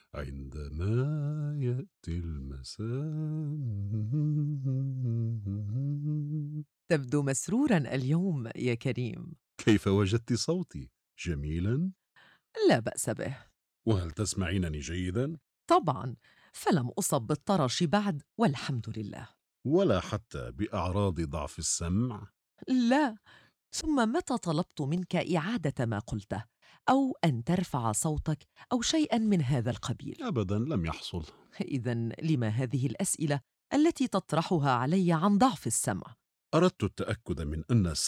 عندما يأتي المساء. تبدو مسرورا اليوم يا كريم. كيف وجدت صوتي؟ جميلا؟ لا بأس به. وهل تسمعينني جيدا؟ طبعا، فلم أصب بالطرش بعد والحمد لله. ولا حتى بأعراض ضعف السمع؟ لا. ثم متى طلبت منك إعادة ما قلته أو أن ترفع صوتك أو شيئا من هذا القبيل؟ أبدا لم يحصل. إذن لما هذه الأسئلة التي تطرحها علي عن ضعف السمع؟ أردت التأكد من أن